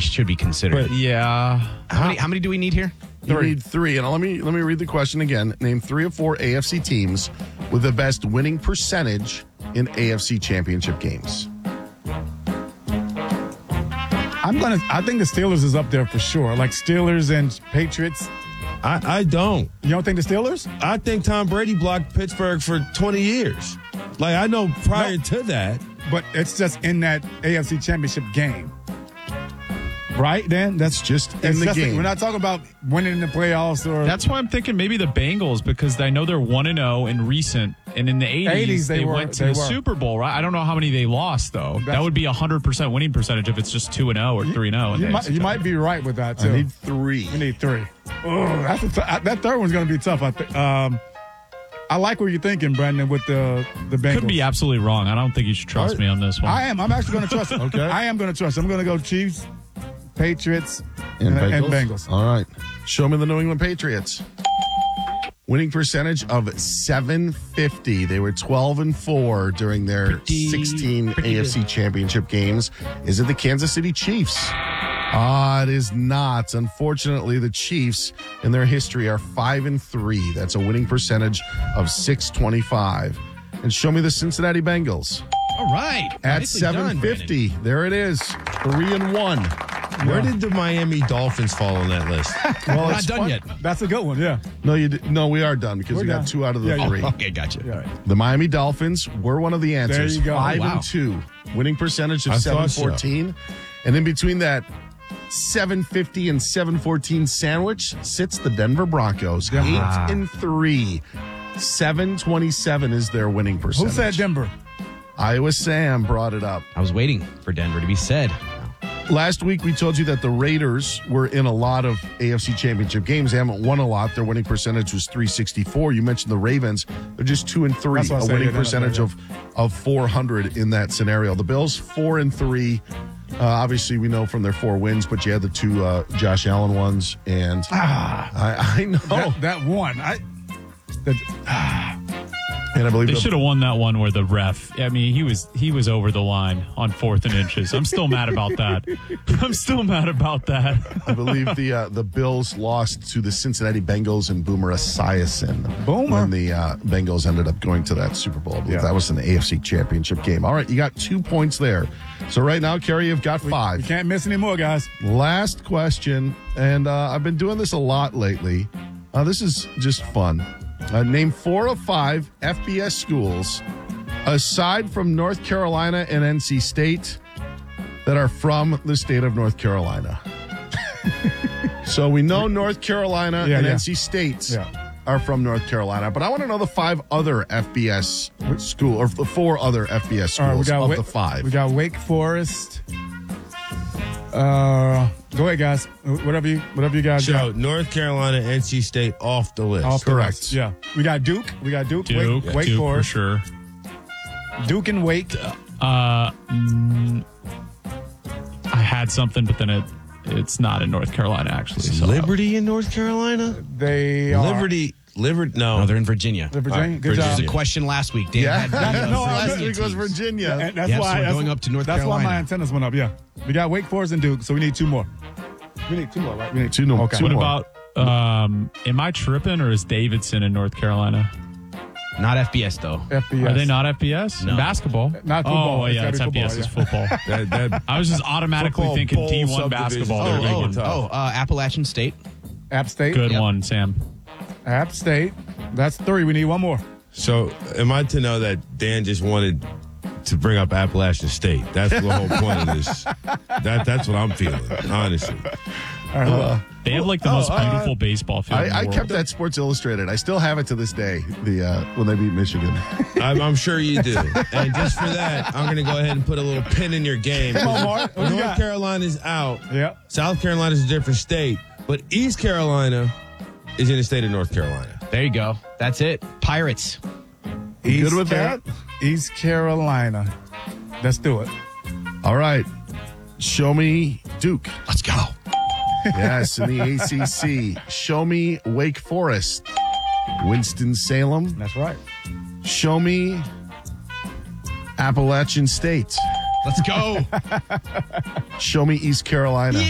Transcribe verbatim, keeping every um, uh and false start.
should be considered. But- Yeah. how, many, how many do we need here? You need three. And let me let me read the question again. Name three or four A F C teams with the best winning percentage in A F C championship games. I'm gonna. I think the Steelers is up there for sure. Like Steelers and Patriots. I, I don't. You don't think the Steelers? I think Tom Brady blocked Pittsburgh for twenty years. Like, I know prior No. to that. But it's just in that A F C championship game. Right, Dan? That's just in it's the just game. We're not talking about winning in the playoffs or That's why I'm thinking maybe the Bengals, because I know they're one and oh in recent, and in the eighties, eighties they, they were- went to they the were. Super Bowl, right? I don't know how many they lost, though. that That's- would be a one hundred percent winning percentage if it's just two and oh or three and oh. you, might, you might be right with that too. I need three. We need three. Oh, that's a t- that third one's going to be tough. I think. Um, I like what you're thinking, Brandon, with the the Bengals. Could be absolutely wrong. I don't think you should trust me on this one. I am. I'm actually going to trust it. Okay. I am going to trust it. I'm going to go Chiefs, Patriots, And Bengals? and Bengals. All right. Show me the New England Patriots. Winning percentage of seven fifty. They were twelve and four during their Pretty- sixteen pretty A F C championship games. Is it the Kansas City Chiefs? Ah, it is not. Unfortunately, the Chiefs in their history are five and three. That's a winning percentage of six twenty-five. And show me the Cincinnati Bengals. All right. At Nicely done, seven fifty. There it is. Three and one. Where did the Miami Dolphins fall on that list? Well, We're it's not done fun. yet. That's a good one. Yeah. No, you did, no, we are done because We're we done. got two out of the Yeah, yeah. three. Okay, gotcha. Yeah. Right. The Miami Dolphins were one of the answers. There you go. Five Oh, wow. and two. Winning percentage of I seven thought so. fourteen. And in between that seven fifty and seven fourteen sandwich sits the Denver Broncos. Yeah. Eight and three. seven twenty-seven is their winning Who percentage. said Denver? Iowa Sam brought it up. I was waiting for Denver to be said. Last week, we told you that the Raiders were in a lot of A F C championship games. They haven't won a lot. Their winning percentage was three sixty-four. You mentioned the Ravens. They're just two and three. That's what I A said, winning yeah, they're not percentage very of, of four hundred in that scenario. The Bills, four and three. Uh, obviously, we know from their four wins, but you had the two uh, Josh Allen ones. And I, I know. That, that one. I. The, and I believe They the- should have won that one where the ref. I mean, he was he was over the line on fourth and inches. I'm still mad about that. I'm still mad about that. I believe the uh, the Bills lost to the Cincinnati Bengals and Boomer Esiason. Boomer. When the uh, Bengals ended up going to that Super Bowl. I believe Yeah. that was an A F C championship game. All right, you got two points there. So right now, Kerry, you've got you five. can't miss anymore, guys. Last question, and uh, I've been doing this a lot lately. Uh, this is just fun. Uh, name four of five F B S schools, aside from North Carolina and N C State, that are from the state of North Carolina. So we know North Carolina Yeah, and yeah. N C State Yeah. are from North Carolina, but I want to know the five other F B S school, or the four other F B S All right, we schools got of Wa- the five. We got Wake Forest. Uh, go ahead, guys. Whatever you, whatever you guys So, got. North Carolina, N C State off the list. Off the correct. list. Yeah, we got Duke. We got Duke. Duke, Wake, Wake Duke for Forest. sure. Duke and Wake. Uh, mm, I had something, but then it it's not in North Carolina actually. So Liberty in North Carolina? They are. Liberty, Liberty, no. No, they're in Virginia. The Virginia. All right, Good There job. was a question last week. Dan Yeah. had the, uh, No, I Virginia It goes teams. Virginia. And that's Yeah, so why we're that's, going up to North That's why Carolina. my antennas went up. Yeah, we got Wake Forest and Duke, so we need two more. We need two more, right? We need Two more. Okay. Two What more. about? Um, am I tripping, or is Davidson in North Carolina? Not F B S, though. F B S. Are they not F B S? No. Basketball. Not football. Oh, It's yeah, gotta it's be F B S. It's football, football. That, that, I was just automatically Football thinking bowl D one subdivision. basketball. Oh, They're big oh, ones. tough. Oh, uh, Appalachian State. App State. Good Yep. one, Sam. App State. That's three. We need one more. So, am I to know that Dan just wanted to bring up Appalachian State? That's the whole point of this. That That's what I'm feeling, honestly. Uh, They have like the Oh, most uh, beautiful baseball field. in the I, I world. kept that Sports Illustrated. I still have it to this day. The uh, when they beat Michigan. I'm, I'm sure you do. And just for that, I'm going to go ahead and put a little pin in your game. Come on, Mark. What you North got? Carolina's out. Yeah. South Carolina's a different state. But East Carolina is in the state of North Carolina. There you go. That's it. Pirates. You good with Car- that? East Carolina. Let's do it. All right. Show me Duke. Let's go. Yes, in the A C C. Show me Wake Forest. Winston-Salem. That's right. Show me Appalachian State. Let's go. Show me East Carolina.